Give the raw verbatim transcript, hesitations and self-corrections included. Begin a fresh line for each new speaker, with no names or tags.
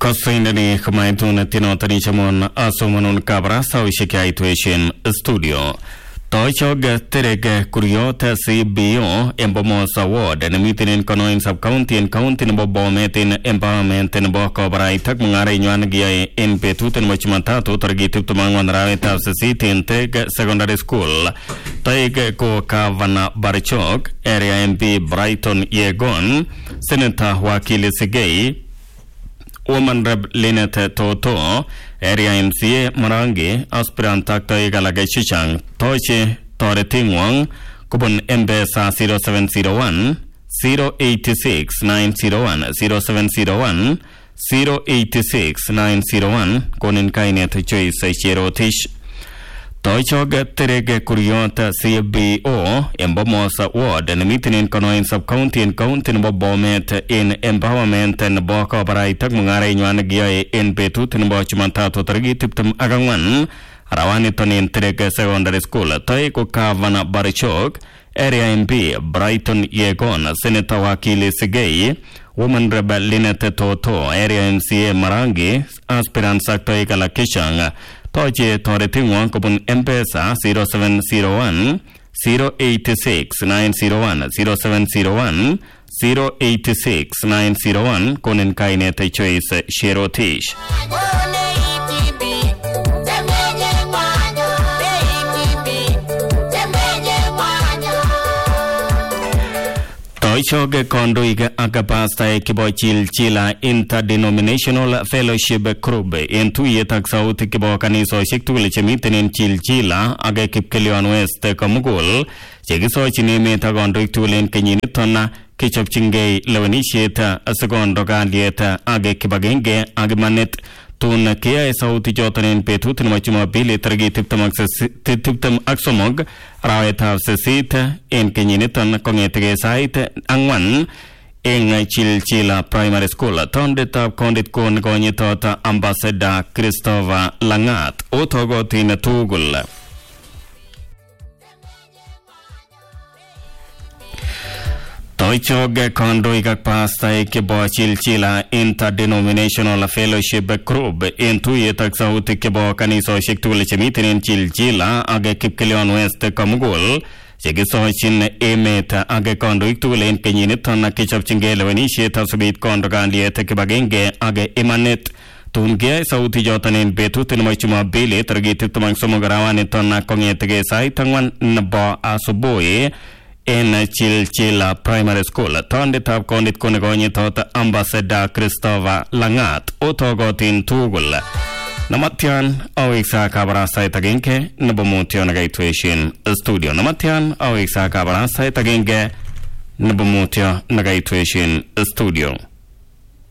Kosaindani kamaitun tinotani chamon asomanon kabra sawishike aituation studio. Toichog terege kuriota C B O Embomos Award and meeting in Konoin sub-county and county in Bobomet in empowerment in Bokobra Itak Mungare Yuanagia in Petut and Wachimatato targeted to Manganravita City in Teg Secondary School. Taig Ko Kavana Barichok, Area M P Brighton Yegon, Senator Wakili Segei, Woman Rep Linet Toto, Area M C A Marangi, Aspirant Takta Igalage Chichang, Toiche Tore Tingwang, Kubun Mbesa zero seven zero one, zero eight six nine zero one, zero seven zero one, zero eight six nine zero one, Konin Kainet Choice Cherotish. Toichog Terege Kuriota C B O Embomos Award and meeting in Konoin sub-county and county in Bobomet in empowerment and Boko Barai Tagmungare Yuanagia in Petut and Bochimantato Targitiptum Agawan Rawaniton in Terege Secondary School Taiko Kavana Barichok Area M P Brighton Yegon Senator Wakili Segei Woman Rebel Linet Toto Area M C A Marangi Aspirant Sakta Ikala Kishang Toje Toretingwan Kupun Mpesa zero seven zero one, zero eight six nine zero one, zero seven zero one, zero eight six nine zero one, Konin Kainete Choice Sherotish. Toichog Kondoiga Agapasta Kibo Chil Chila Interdenominational Fellowship Club in two year taxout Kibo Kaniso Shiktul Chemitin in Chil Chila Aga Kipkelion West Kamugul Chegiso Chinime Tagondoik Tulin Kenyinitona Kichop Chinge Levenisheta a second Dogandieta Aga Kibagenge Agmanet Tun Kia Sauti Jotan in Petut and Machuma Billy Targi Tiptum Axomog Raweta Sesita in Kenyiniton Kongetege site Angwan in Chil Chila Primary School. Tondit up Condit Kon Gonyitota Ambassador Christopher Langat Otogotin Tugul. Toichog Kondoigak Pasta Kibo Chil Chila Interdenominational Fellowship Group in two year taxout Kibo Kaniso Shiktul Chemitin in Chil Chila Aga Kipkelion West Kamugul Chegiso Chin Emet Aga Kondoik Tulin Kenyiniton Kichop Chingel Venisheta Subit Kondogandiet Kibagenge Aga Emanet Tungia Sauti Jotan in Betut in Machuma Billy Targeted Tumang Somogarawan Kongetege Saitangwan Nabo Asuboe in Chil Chila Primary School. Tondit up Kondit Konegonyi Tota Ambassador Christopher Langat Otogotin Tugul. Namatian Awiksa Kabara Site Agenke Nabomution Nagaituation Studio. Namatian Awiksa Kabara Site Agenke Nabomutio Nagaituation Studio.